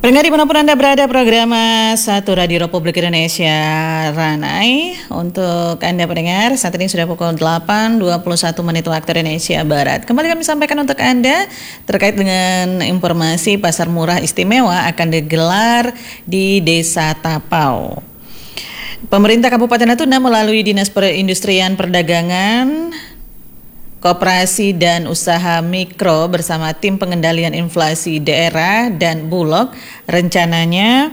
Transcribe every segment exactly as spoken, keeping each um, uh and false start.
Pendengar dimanapun Anda berada, program Satu Radio Republik Indonesia Ranai untuk Anda pendengar. Saat ini sudah pukul delapan dua puluh satu menit waktu Indonesia Barat. Kembali kami sampaikan untuk Anda terkait dengan informasi pasar murah istimewa akan digelar di Desa Tapau. Pemerintah Kabupaten Natuna melalui Dinas Perindustrian Perdagangan, Koperasi dan Usaha Mikro bersama tim pengendalian inflasi daerah dan Bulog rencananya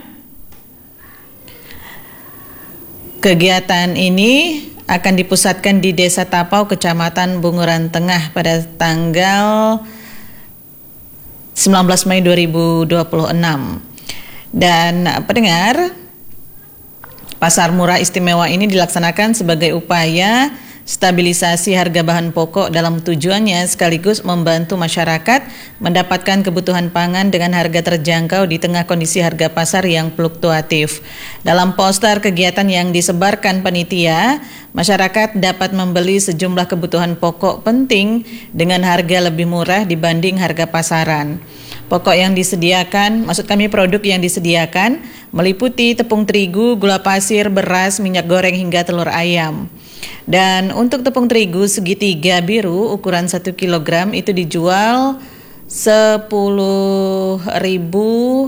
kegiatan ini akan dipusatkan di Desa Tapau, Kecamatan Bunguran Tengah pada tanggal sembilan belas Mei dua ribu dua puluh enam. Dan pendengar, pasar murah istimewa ini dilaksanakan sebagai upaya stabilisasi harga bahan pokok dalam tujuannya sekaligus membantu masyarakat mendapatkan kebutuhan pangan dengan harga terjangkau di tengah kondisi harga pasar yang fluktuatif. Dalam poster kegiatan yang disebarkan panitia, masyarakat dapat membeli sejumlah kebutuhan pokok penting dengan harga lebih murah dibanding harga pasaran. Pokok yang disediakan, maksud kami produk yang disediakan, meliputi tepung terigu, gula pasir, beras, minyak goreng hingga telur ayam. Dan untuk tepung terigu segitiga biru ukuran satu kilogram itu dijual sepuluh ribu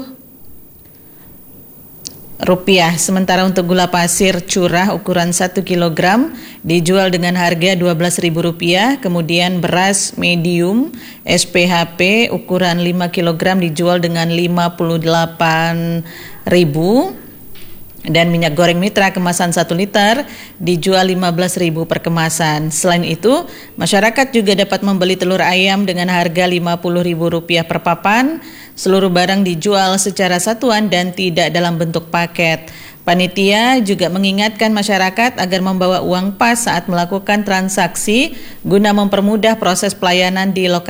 rupiah. Sementara untuk gula pasir curah ukuran satu kilogram dijual dengan harga dua belas ribu rupiah. Kemudian beras medium S P H P ukuran lima kilogram dijual dengan lima puluh delapan ribu. Dan minyak goreng mitra kemasan satu liter dijual lima belas ribu per kemasan. Selain itu, masyarakat juga dapat membeli telur ayam dengan harga lima puluh ribu rupiah per papan. Seluruh barang dijual secara satuan dan tidak dalam bentuk paket. Panitia juga mengingatkan masyarakat agar membawa uang pas saat melakukan transaksi guna mempermudah proses pelayanan di lokasi